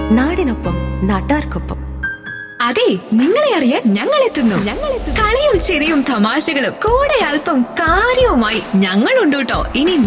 നാടിനൊപ്പം നാട്ടാർക്കൊപ്പം. അതെ, നിങ്ങളെ അറിയാൻ ഞങ്ങൾ എത്തുന്നു. കളിയും ചിരിയും തമാശകളും കൂടെ അല്പം കാര്യവുമായി ഞങ്ങളുണ്ട് കേട്ടോ. ഇനി